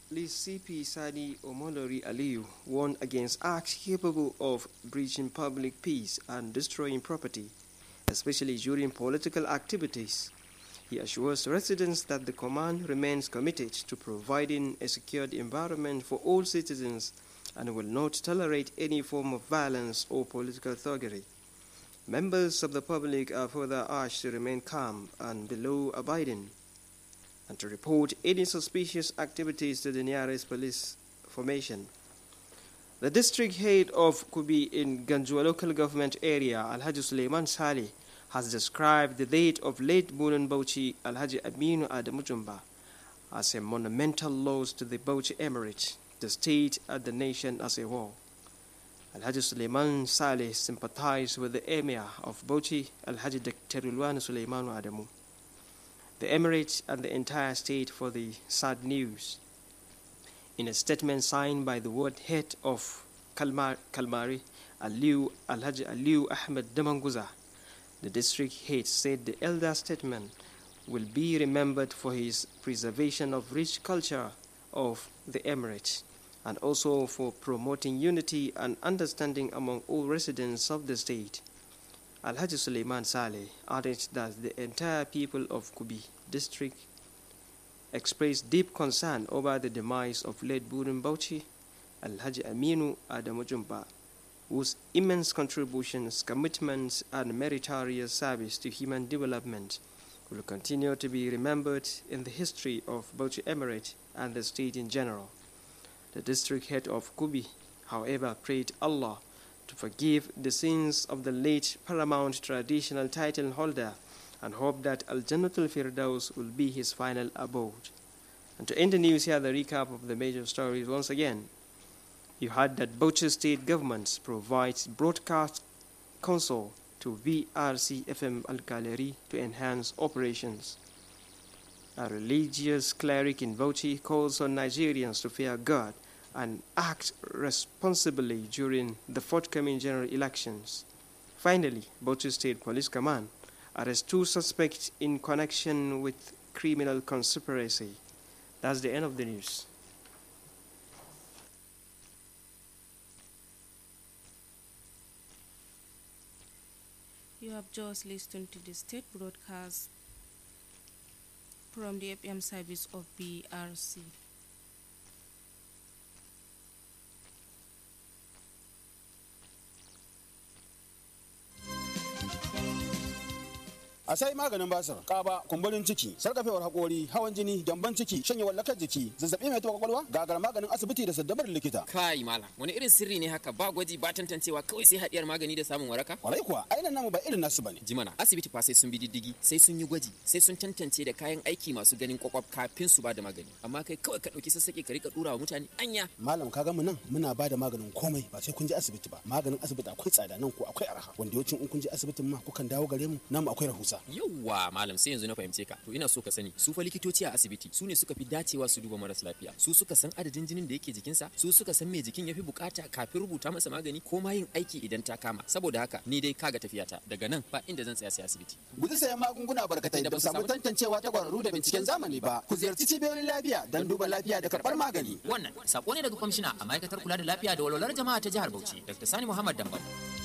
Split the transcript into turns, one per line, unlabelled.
CP Sadi Omolori Aliyu warned against acts capable of breaching public peace and destroying property, especially during political activities. He assures residents that the command remains committed to providing a secured environment for all citizens and will not tolerate any form of violence or political thuggery. Members of the public are further urged to remain calm and be law-abiding, and to report any suspicious activities to the nearest police formation. The district head of Kubi in Ganjua local government area, Alhaji Suleiman Saleh, has described the date of late Bulan Bauchi Alhaji Aminu Adamu Jumba as a monumental loss to the Bauchi Emirate, the state, and the nation as a whole. Alhaji Suleiman Saleh sympathized with the Emir of Bauchi, Alhaji Dr. Ulwan Suleiman Adamu, the Emirate, and the entire state for the sad news. In a statement signed by the ward head of Kalmari, Alhaji Aliu Ahmed Damanguza, the district head said the elder statesman will be remembered for his preservation of rich culture of the Emirate, and also for promoting unity and understanding among all residents of the state. Alhaji Suleiman Saleh added that the entire people of Kubi district expressed deep concern over the demise of late Bulan Bauchi Alhaji Aminu Adamu Jumba, whose immense contributions, commitments, and meritorious service to human development will continue to be remembered in the history of Bauchi Emirate and the state in general. The district head of Kubi, however, prayed Allah to forgive the sins of the late paramount traditional title holder and hoped that Al-Jannatul Firdaus will be his final abode. And to end the news, here the recap of the major stories once again. You heard that Bauchi state government provides broadcast console to VRC FM Al-Galeri to enhance operations. A religious cleric in Bauchi calls on Nigerians to fear God and act responsibly during the forthcoming general elections. Finally, Bauchi State Police Command arrests 2 suspects in connection with criminal conspiracy. That's the end of the news.
You have just listened to the state broadcast from the FM service of BRC.
a sai maganin basir, kaba, kumburin ciki, sarkafewar hakori, hawan jini, gyamban ciki, shanyewar lakar jiki, zazzabi mai taɓa kwakwalwa, gagar maganin asibiti da saddabar likita.
Kai malam, wani irin sirri ne haka, ba gwaji ba tantancewa, kawai sai haɗiyar magani da samun waraka?
Kwarai kuwa, ainihin namu ba irin nasu bane.
Jimana, asibiti fa sai sun bi diddigi, sai sun yi gwaji, sai sun tantance da kayan aiki masu ganin kwakwaf kafin su ba da magani. Amma kai kawai ka ɗauki sassaƙe ka rika ɗura wa mutane anya.
Malam ka ga mu nan muna ba da maganin komai ba sai kun je asibiti ba. Maganin asibiti akwai tsada nan ko akwai arha. Wanda yawancin in kun je asibitin ma kukan dawo gare mu, namu akwai rahusa.
Yawwa malam, sai yanzu na fahimce ka. To ina so ka sani, su fa likitoci a asibiti su ne suka fi dacewa su duba maras lafiya. Su suka san adadin jinin da yake jikinsa, su suka san me jikin yafi bukata kafin rubuta masa magani ko ma yin aiki idan ta kama. Saboda haka ni dai kaga tafiyata daga nan ba inda zan tsaya sai asibiti.
Guji sayan magunguna barkatai da ba samu tantancewa ta kwararru da binciken zamani ba. Ku ziyarci cibiyoyin lafiya don duba lafiya da karɓar magani.
Wannan sako ne daga kwamishina a ma'aikatar kula da lafiya da walwalar jama'a ta jihar Bauchi, Dr. Sani Muhammad Dambam.